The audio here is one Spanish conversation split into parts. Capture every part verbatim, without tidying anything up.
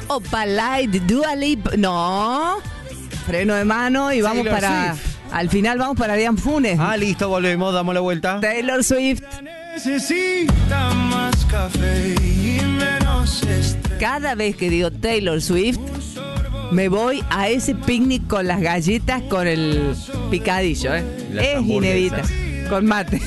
Opa Light, Dua Lipa. No. Freno de mano y vamos Taylor para... Swift. Al final vamos para Adrián Funes. Ah, listo, volvemos, damos la vuelta. Taylor Swift. Necesita más café y menos estrés. Cada vez que digo Taylor Swift, me voy a ese picnic con las galletas con el picadillo, ¿eh? Las Es hamburguesas. inevitable. Con mate.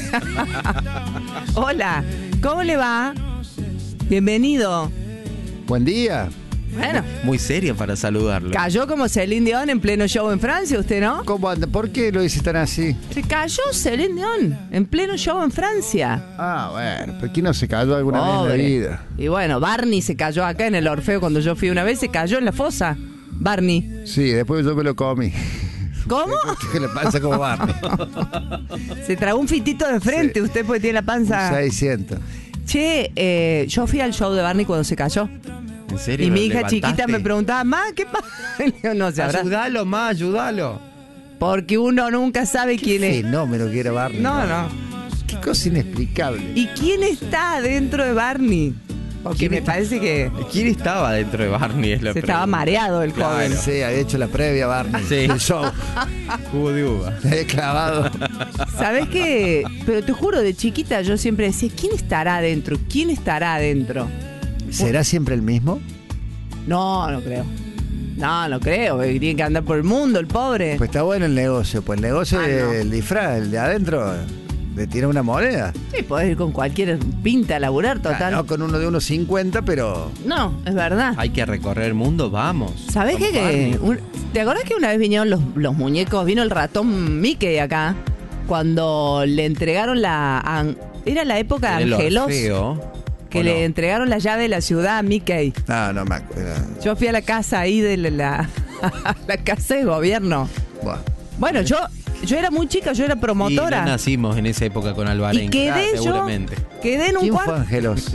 Hola, ¿cómo le va? Bienvenido. Buen día. Bueno, Muy serio para saludarlo. cayó como Celine Dion en pleno show en Francia, ¿usted no? ¿Cómo anda? ¿Por qué lo dice tan así? Se cayó Celine Dion en pleno show en Francia. Ah, bueno, pero ¿quién no se cayó alguna Pobre. vez en la vida? Y bueno, Barney se cayó acá en el Orfeo cuando yo fui una vez, se cayó en la fosa. Barney. Sí, después yo me lo comí. ¿Cómo? ¿Qué le pasa como Barney? Se tragó un fitito de frente, usted porque tiene la panza. seiscientos. Che, eh, yo fui al show de Barney cuando se cayó. ¿En serio? Y mi ¿Lo hija levantaste? chiquita me preguntaba, ma, ¿qué pasa? No se habrá. Ayúdalo más, ayúdalo. Porque uno nunca sabe quién es. Fenómeno que era Barney. No, no. Qué cosa inexplicable. ¿Y quién está dentro de Barney? Porque me parece que ¿Quién estaba dentro de Barney? Es la se estaba pregunta. mareado el Claro. joven. Sí, había hecho la previa Barney. Sí. El show. Jugo de uva. He clavado. ¿Sabés qué? Pero te juro, de chiquita yo siempre decía, ¿quién estará adentro? ¿Quién estará adentro? ¿Será siempre el mismo? No, no creo. No, no creo. porque Tiene que andar por el mundo, el pobre. Pues está bueno el negocio. Pues el negocio Ah, no. del disfraz, el de adentro, le tiene una moneda. Sí, podés ir con cualquier pinta a laburar, total. Ah, no con uno de unos cincuenta, pero No, es verdad. Hay que recorrer el mundo, vamos. ¿Sabés Con qué? Barney. Que un- ¿Te acordás que una vez vinieron los, los muñecos? Vino el ratón Mickey acá. Cuando le entregaron la... an- Era la época de En el Angelos. Orfeo, Que ¿o le no? entregaron la llave de la ciudad a Mickey. no, no me acuerdo. Yo fui a la casa ahí de la, la, la casa de gobierno. Buah. Bueno, yo yo era muy chica, yo era Y promotora. no nacimos en esa época con Alvarenga. Y quedé yo, seguramente. quedé en un ¿Quién fue cuarto Angelos?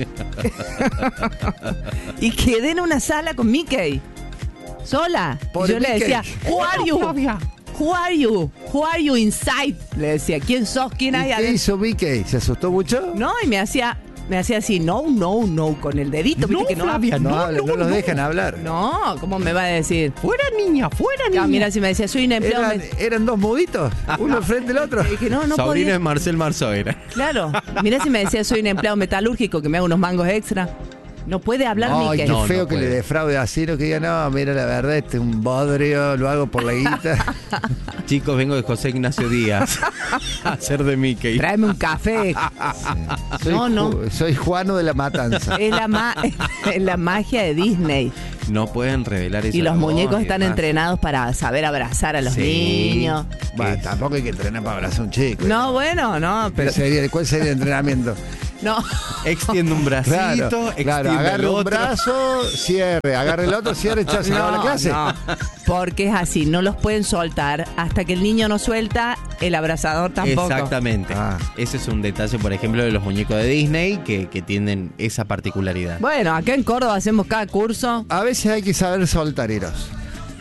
y quedé en una sala con Mickey. Sola. Y Pobre yo le Mickey. decía, who are you? Who are you? Who are you inside? Le decía, ¿quién sos? ¿Quién hay ¿Y qué adentro? hizo Mickey? ¿Se asustó mucho? No, y me hacía, me hacía así, no, no, no, con el dedito, viste que no. No, habla, no, los dejan hablar. No, ¿cómo me va a decir? Fuera niña, fuera niña. Ah, mira, si me decía, soy un empleado. ¿Eran, me- eran dos muditos, uno frente al otro. Le dije, no, no Sobrino podía. de Marcel Marceau era. Claro. Mira si me decía, soy un empleado metalúrgico que me hago unos mangos extra. No puede hablar Ay, Mickey. qué No, feo no que puede. le defraude así, no que diga, no, mira, la verdad, este es un bodrio, lo hago por la guita. Chicos, vengo de José Ignacio Díaz a hacer de Mickey. Tráeme un café. Soy, No, no. Ju- soy Juano de la Matanza. Es la, ma- es la magia de Disney. No pueden revelar eso. Y los muñecos están entrenados para saber abrazar a los Sí. niños. Bueno, tampoco hay que entrenar para abrazar a un chico. No, bueno, no, pero ¿Qué sería, ¿Cuál sería el entrenamiento? no. Extiende un bracito, Claro, extiende claro, el agarre un otro. brazo, cierre, agarre el otro, cierre, chao, se acabó la clase. no, porque es así, no los pueden soltar hasta que el niño no suelta, el abrazador tampoco. Exactamente. Ah. Ese es un detalle, por ejemplo, de los muñecos de Disney que, que tienen esa particularidad. Bueno, acá en Córdoba hacemos cada curso. A veces hay que saber soltar, Eros.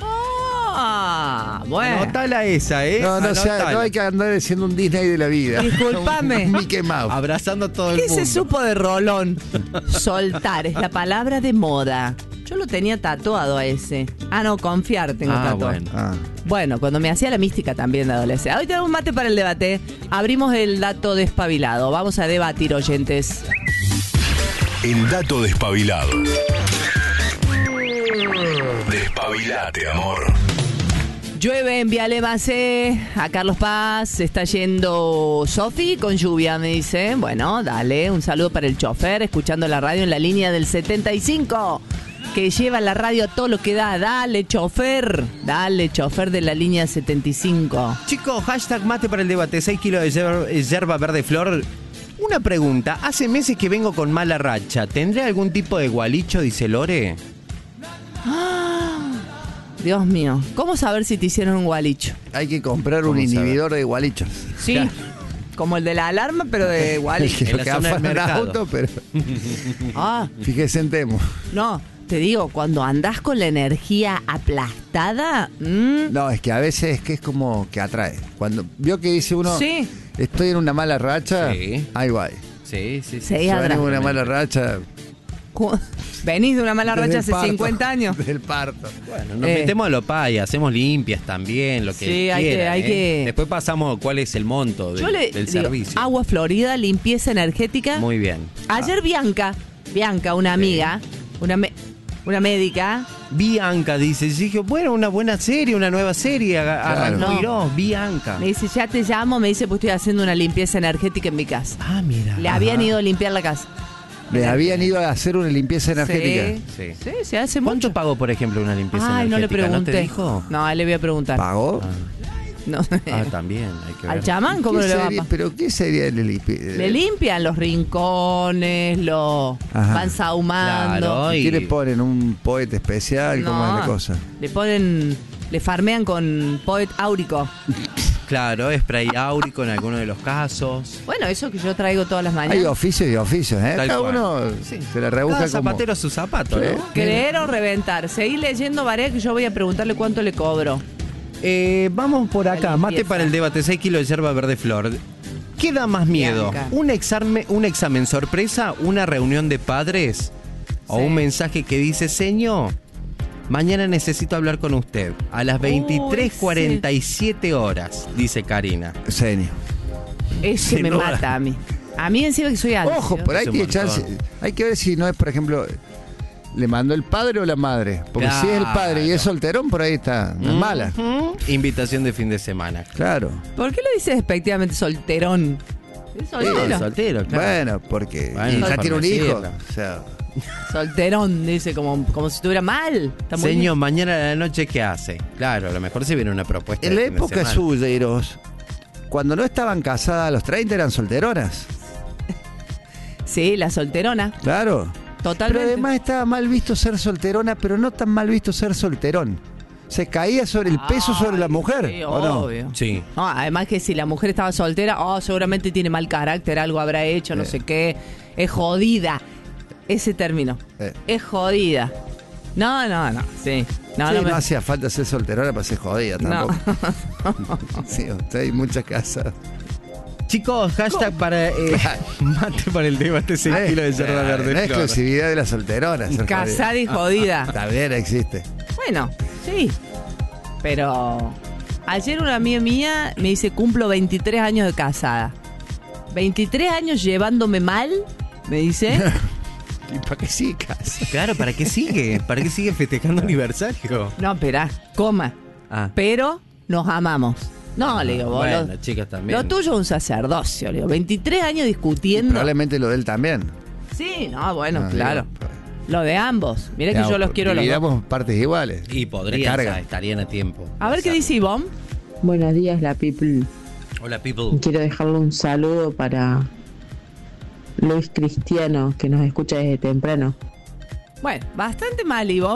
Ah, bueno. Anotala esa, ¿eh? No, no, sea, Anotala. no hay que andar siendo un Disney de la vida. Discúlpame. Un Mickey Mouse. Abrazando a todo el ¿Qué mundo. se supo de Rolón? Soltar es la palabra de moda. Yo lo tenía tatuado a ese. Ah, no, confiar tengo Ah, tatuado. bueno. Ah. Bueno, cuando me hacía la mística también de adolescente. Hoy tenemos un mate para el debate. Abrimos el dato despabilado. Vamos a debatir, oyentes. El dato despabilado. Despabilate, amor. Llueve en Viale Macé, a Carlos Paz, se está yendo Sofi con lluvia, me dice. Bueno, dale, un saludo para el chofer, escuchando la radio en la línea del setenta y cinco, que lleva la radio a todo lo que da. Dale, chofer, dale, chofer de la línea setenta y cinco. Chicos, hashtag mate para el debate, seis kilos de yer- yerba verde flor. Una pregunta, hace meses que vengo con mala racha. ¿Tendré algún tipo de gualicho, dice Lore? Dios mío, ¿cómo saber si te hicieron un gualicho? Hay que comprar un ¿Cómo inhibidor de gualichos. Sí, Claro. como el de la alarma, pero de gualicho. Que En lo la que zona del afana el mercado. auto, pero Ah, fíjese en Temo. no, te digo, cuando andás con la energía aplastada, mm, No, es que a veces es que es como que atrae. Cuando vio que dice uno, sí, estoy en una mala racha, Sí. ahí va. Sí, sí, sí. Sí, Si atrás. venimos en una mala racha, cu- Venís de una mala Desde racha el hace parto, cincuenta años. Del parto. Bueno, nos Eh. metemos a lo pay, hacemos limpias también, lo que Sí, hay que- quieran, hay ¿eh? que- Después pasamos cuál es el monto de- Yo le del digo, servicio. Agua Florida, limpieza energética. Muy bien. Ayer Bianca, Bianca, una amiga, una, me- una médica, Bianca dice, y dije, bueno, una buena serie, una nueva serie, aga- arrancó No. Miró, Bianca. me dice, ya te llamo, me dice, pues estoy haciendo una limpieza energética en mi casa. Ah, mira. Le habían ido a limpiar la casa. Les habían ido a hacer una limpieza energética. Sí, Sí. sí, se hace ¿Cuánto mucho. pagó, por ejemplo, una limpieza Ay, no le energética? pregunté. ¿No te dijo? No, a él le voy a preguntar. ¿Pagó? No. Ah, también, hay que ver. Al chamán, ¿cómo ¿Qué le va a sería- pa- ¿Pero qué sería el limpi- Le limpian los rincones, lo Ajá. van sahumando. Claro, y- ¿Qué le ponen? ¿Un poeta especial? ¿Cómo es la cosa? Le ponen, le farmean con poet áurico. Claro, spray áurico en algunos de los casos. Bueno, eso que yo traigo todas las mañanas. Hay oficios y oficios, ¿eh? Tal Cada cual. uno Sí. se la rebusca Cada como... zapatero a su zapato, Sí. ¿no? Creer o reventar. Seguí leyendo, Varea, que yo voy a preguntarle cuánto le cobro. Eh, vamos por acá, La mate limpieza. para el debate, seis kilos de yerba verde flor. ¿Qué da más miedo? Bianca. ¿Un examen, un examen sorpresa, una reunión de padres o Sí. un mensaje que dice, señor, mañana necesito hablar con usted a las veintitrés cuarenta y siete horas, dice Karina? Senio. Ese Sin me duda. mata a mí. A mí encima que soy alto. Ojo, por ahí Es un tiene montón. chance. Hay que ver si no es, por ejemplo, le mandó el padre o la madre. Porque si es el padre y es solterón, por ahí está. No es mala. Ujú. Invitación de fin de semana. Claro. ¿Por qué lo dices despectivamente solterón? ¿Es soltero? Eh, soltero, claro. Bueno, porque Bueno, ya por tiene un hijo. decirlo. O sea, Solterón, dice, como, como si estuviera mal. Está muy Señor, mañana a la noche, ¿qué hace? Claro, a lo mejor se viene una propuesta en la de fin de época semana. suya, Eros, cuando no estaban casadas a los treinta eran solteronas. bien. Sí, la solterona. Claro. Totalmente. Pero además estaba mal visto ser solterona, pero no tan mal visto ser solterón. Se caía sobre el peso sobre la Ay, mujer, sí, ¿o no? obvio. Sí. No, además que si la mujer estaba soltera, oh, seguramente tiene mal carácter, algo habrá hecho, no Eh. sé qué. Es jodida. Ese término. Eh. Es jodida. No, no, no. Sí. No, Sí, no no, me- hacía falta ser solterona para ser jodida No. tampoco. Sí, usted hay muchas casas. Chicos, hashtag para eh, mate para el debate, seis kilos de yerba Eh, verde no es flor. exclusividad de las solteronas. ser Casada y jodida. jodida. También existe. Bueno, sí. Pero ayer una amiga mía me dice, cumplo veintitrés años de casada. veintitrés años llevándome mal, me dice. ¿Y para qué sí, casa? Claro, ¿para qué sigue? ¿Para qué sigue festejando aniversario? No, espera, coma. Ah. Pero nos amamos. No, le digo, vos. Bueno, lo, chicas, también. lo tuyo es un sacerdocio, le digo. veintitrés años discutiendo. Probablemente lo de él también. Sí, no, bueno, Ah, claro. digo, pues, Lo de ambos. Mira que digamos, yo los quiero a los dos. dividamos partes iguales. Y De podrían, carga. o sea, estarían a tiempo. A ver qué dice Ivonne. Buenos días, la people. Hola, people. Quiero dejarle un saludo para Luis Cristiano, que nos escucha desde temprano. Bueno, bastante mal, Ivonne.